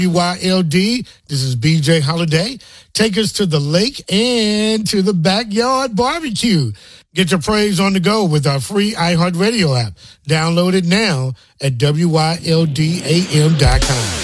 WYLD, this is BJ Holiday. Take us to the lake and to the backyard barbecue. Get your praise on the go with our free iHeartRadio app. Download it now at WYLDAM.com.